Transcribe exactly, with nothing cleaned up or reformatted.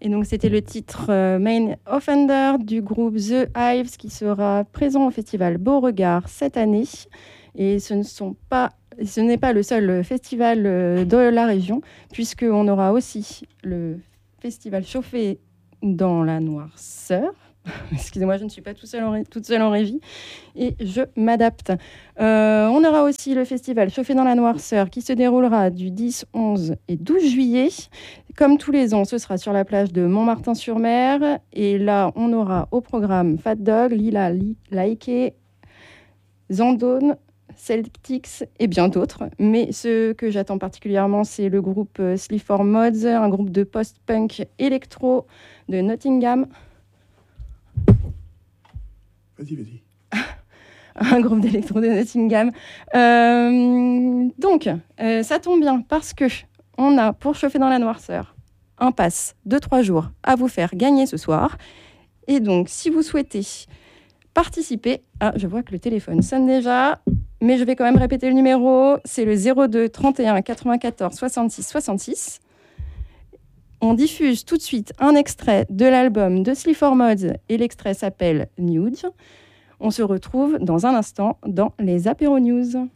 Et donc, c'était le titre euh, Main Offender du groupe The Hives qui sera présent au festival Beauregard cette année. Et ce ne sont pas, ce n'est pas le seul festival euh, de la région, puisqu'on aura aussi le festival Chauffé dans la Noirceur. Excusez-moi, je ne suis pas tout seul en ré... toute seule en régie et je m'adapte. Euh, on aura aussi le festival Chauffé dans la Noirceur qui se déroulera du dix, onze et douze juillet. Comme tous les ans, ce sera sur la plage de Montmartin-sur-Mer. Et là, on aura au programme Fat Dog, Lila Laike, Zandone, Celtics et bien d'autres. Mais ce que j'attends particulièrement, c'est le groupe Sleep for Mods, un groupe de post-punk électro de Nottingham. Vas-y, vas-y. Un groupe d'électro de Nottingham. Euh, donc, euh, ça tombe bien parce que on a, pour Chauffer dans la Noirceur, un pass de trois jours à vous faire gagner ce soir. Et donc, si vous souhaitez participer... Ah, je vois que le téléphone sonne déjà, mais je vais quand même répéter le numéro. C'est le zéro deux trente et un quatre-vingt-quatorze soixante-six soixante-six. On diffuse tout de suite un extrait de l'album de Sleep for Mods et l'extrait s'appelle Nude. On se retrouve dans un instant dans les Apéro News.